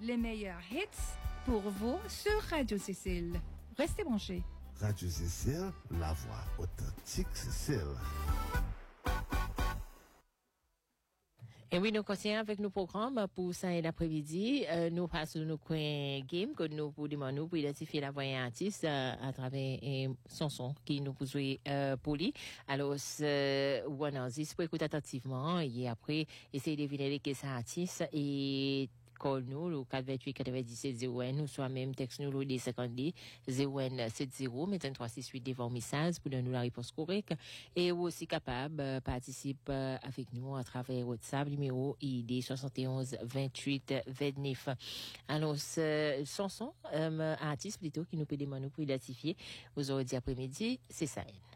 les meilleurs hits pour vous sur Radio Cécile. Restez branchés. Radio Cécile, la voix authentique Cécile. Et oui, nous continuons avec nos programmes pour ça et l'après-midi. Nous passons nos coins game que nous pour demander pour identifier la voix artiste à travers son son qui nous pour jouer pour lui. Alors, voilà, pour écouter attentivement et après essayer de deviner qui est cet artiste et call nous le 428 97 01 nous soit même texte nous le 50 01 70 mettez 368 devant message pour donner nous la réponse correcte et aussi capable participer avec nous à travers WhatsApp numéro ID 71 28 29. Alors chanson artiste plutôt qui nous peut demander pour identifier aujourd'hui après-midi c'est ça.